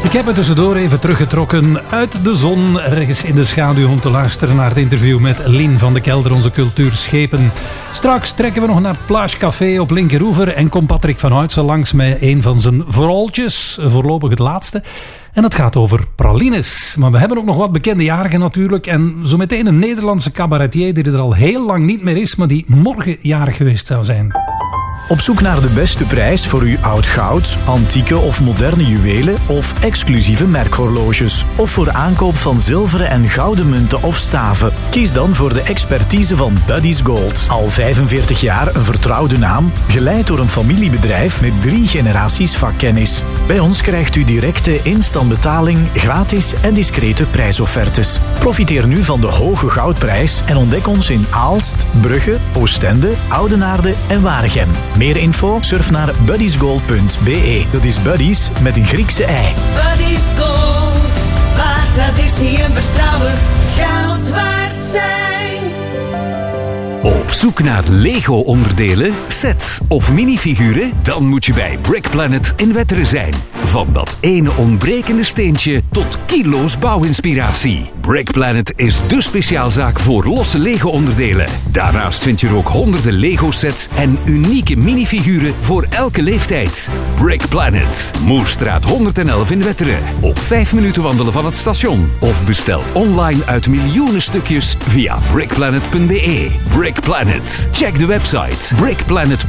Ik heb me tussendoor even teruggetrokken uit de zon, ergens in de schaduw, om te luisteren naar het interview met Lien van de Kelder, onze cultuurschepen. Straks trekken we nog naar het Plage Café op Linkeroever en komt Patrick van Uitsen langs met een van zijn vrouwtjes, voorlopig het laatste. En dat gaat over pralines. Maar we hebben ook nog wat bekende jarigen natuurlijk. En zo meteen een Nederlandse cabaretier die er al heel lang niet meer is, maar die morgen jarig geweest zou zijn. Op zoek naar de beste prijs voor uw oud goud, antieke of moderne juwelen of exclusieve merkhorloges. Of voor aankoop van zilveren en gouden munten of staven. Kies dan voor de expertise van Buddy's Gold. Al 45 jaar een vertrouwde naam, geleid door een familiebedrijf met 3 generaties vakkennis. Bij ons krijgt u directe instantbetaling, gratis en discrete prijsoffertes. Profiteer nu van de hoge goudprijs en ontdek ons in Aalst, Brugge, Oostende, Oudenaarde en Waregem. Meer info? Surf naar buddysgold.be. Dat is Buddies met een Griekse ei. Buddy's Gold, waar traditie en vertrouwen geld waard zijn. Op zoek naar Lego-onderdelen, sets of minifiguren? Dan moet je bij Brick Planet in Wetteren zijn. Van dat ene ontbrekende steentje tot kilo's bouwinspiratie. Brick Planet is dé speciaalzaak voor losse Lego-onderdelen. Daarnaast vind je er ook honderden Lego-sets en unieke minifiguren voor elke leeftijd. Brick Planet, Moerstraat 111 in Wetteren. Op 5 minuten wandelen van het station. Of bestel online uit miljoenen stukjes via brickplanet.be. Brick Planet. Check de website brickplanet.be.